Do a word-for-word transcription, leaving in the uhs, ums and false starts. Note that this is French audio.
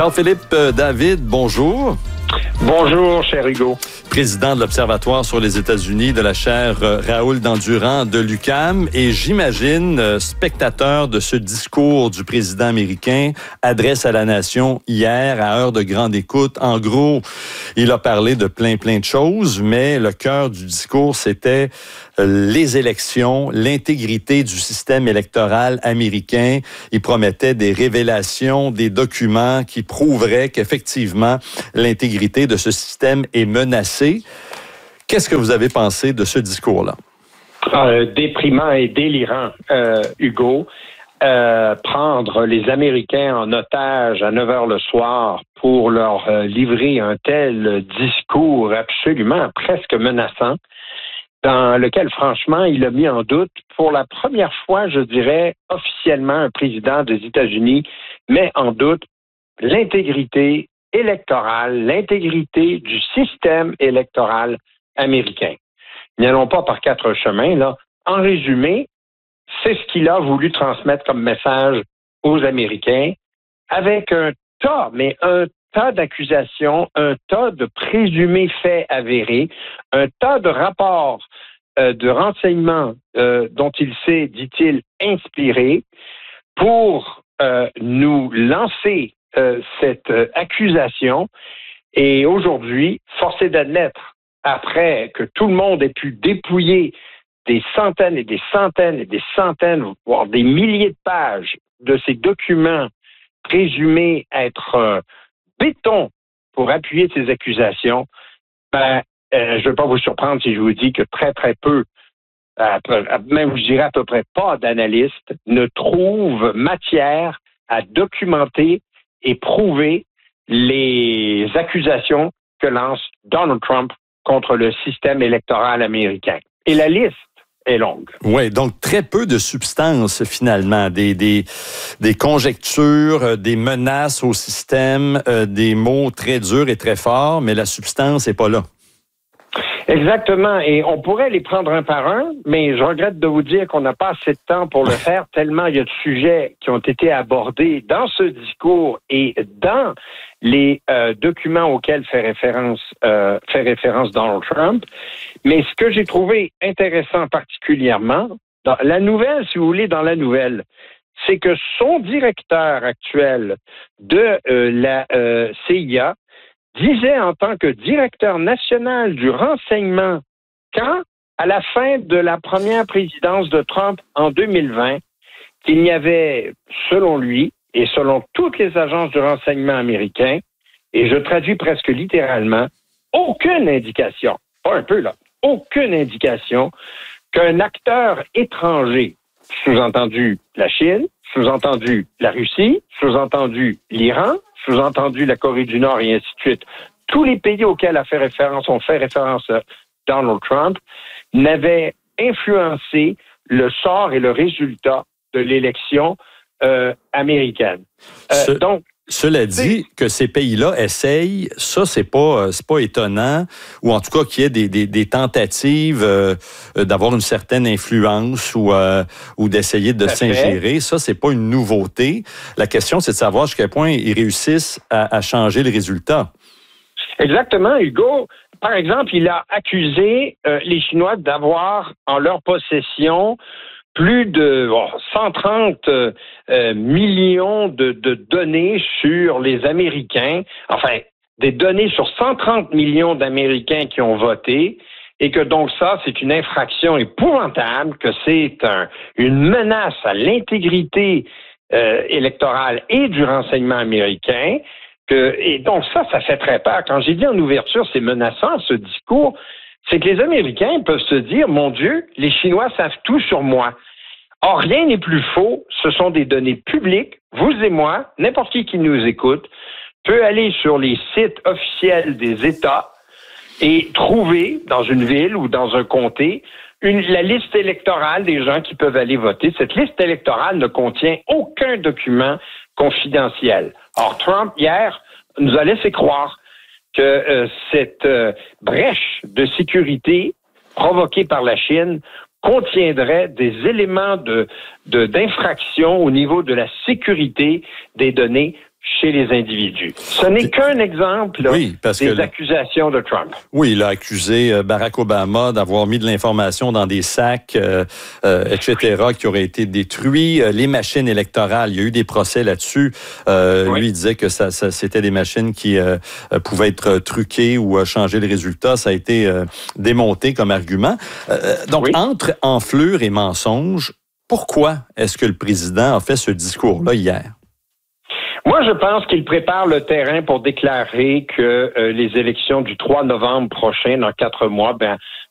Charles-Philippe David, bonjour. Bonjour, cher Hugo. Président de l'Observatoire sur les États-Unis de la chaire Raoul Dandurand de l'U Q A M et j'imagine spectateur de ce discours du président américain, adresse à la nation hier à heure de grande écoute. En gros, il a parlé de plein, plein de choses, mais le cœur du discours, c'était les élections, l'intégrité du système électoral américain. Il promettait des révélations, des documents qui prouveraient qu'effectivement, l'intégrité de ce système est menacée. Qu'est-ce que vous avez pensé de ce discours-là? Euh, déprimant et délirant, euh, Hugo. Euh, prendre les Américains en otage à neuf heures le soir pour leur euh, livrer un tel discours absolument presque menaçant, dans lequel, franchement, il a mis en doute, pour la première fois, je dirais, officiellement, un président des États-Unis met en doute l'intégrité électorale, l'intégrité du système électoral américain. N'y allons pas par quatre chemins, là. En résumé, c'est ce qu'il a voulu transmettre comme message aux Américains avec un tas, mais un tas d'accusations, un tas de présumés faits avérés, un tas de rapports euh, de renseignements euh, dont il s'est, dit-il, inspiré pour euh, nous lancer euh, cette euh, accusation. Et aujourd'hui, force est d'admettre, après que tout le monde ait pu dépouiller des centaines et des centaines et des centaines, voire des milliers de pages de ces documents présumés être euh, béton pour appuyer ces accusations, ben, euh, je ne vais pas vous surprendre si je vous dis que très, très peu, euh, même je dirais à peu près pas d'analystes, ne trouvent matière à documenter et prouver les accusations que lance Donald Trump contre le système électoral américain. Et la liste est longue. Oui, donc très peu de substance finalement, des, des, des conjectures, des menaces au système, euh, des mots très durs et très forts, mais la substance n'est pas là. Exactement, et on pourrait les prendre un par un, mais je regrette de vous dire qu'on n'a pas assez de temps pour le faire, tellement il y a de sujets qui ont été abordés dans ce discours et dans les euh, documents auxquels fait référence, euh, fait référence Donald Trump. Mais ce que j'ai trouvé intéressant particulièrement, dans la nouvelle, si vous voulez, dans la nouvelle, c'est que son directeur actuel de euh, la euh, C I A disait en tant que directeur national du renseignement quand, à la fin de la première présidence de Trump en deux mille vingt, qu'il n'y avait, selon lui, et selon toutes les agences de renseignement américains, et je traduis presque littéralement, aucune indication, pas un peu là, aucune indication qu'un acteur étranger, sous-entendu la Chine, sous-entendu la Russie, sous-entendu l'Iran, sous-entendu la Corée du Nord et ainsi de suite, tous les pays auxquels a fait référence, ont fait référence à Donald Trump, n'avaient influencé le sort et le résultat de l'élection euh, américaine. Euh, Ce... donc, Cela dit, que ces pays-là essayent, ça, c'est pas, c'est pas étonnant, ou en tout cas qu'il y ait des, des, des tentatives euh, d'avoir une certaine influence ou, euh, ou d'essayer de s'ingérer. Ça, c'est pas une nouveauté. La question, c'est de savoir jusqu'à quel point ils réussissent à, à changer le résultat. Exactement, Hugo. Par exemple, il a accusé euh, les Chinois d'avoir en leur possession plus de oh, cent trente euh, millions de, de données sur les Américains, enfin, des données sur cent trente millions d'Américains qui ont voté, et que donc ça, c'est une infraction épouvantable, que c'est un, une menace à l'intégrité euh, électorale et du renseignement américain. Que, et donc ça, ça fait très peur. Quand j'ai dit en ouverture, c'est menaçant, ce discours, c'est que les Américains peuvent se dire, mon Dieu, les Chinois savent tout sur moi. Or, rien n'est plus faux, ce sont des données publiques. Vous et moi, n'importe qui qui nous écoute, peut aller sur les sites officiels des États et trouver, dans une ville ou dans un comté, une, la liste électorale des gens qui peuvent aller voter. Cette liste électorale ne contient aucun document confidentiel. Or, Trump, hier, nous a laissé croire que euh, cette euh, brèche de sécurité provoquée par la Chine contiendrait des éléments de, de, d'infraction au niveau de la sécurité des données chez les individus. Ce n'est qu'un exemple là, oui, parce des que accusations de Trump. Oui, il a accusé Barack Obama d'avoir mis de l'information dans des sacs, euh, euh, et cetera, qui auraient été détruits. Les machines électorales, il y a eu des procès là-dessus. Euh, oui. Lui, il disait que ça, ça, c'était des machines qui euh, pouvaient être truquées ou euh, changer le résultat. Ça a été euh, démonté comme argument. Euh, donc, oui. Entre enflure et mensonge, pourquoi est-ce que le président a fait ce discours-là hier? Moi, je pense qu'il prépare le terrain pour déclarer que euh, les élections du trois novembre prochain, dans quatre mois, ben,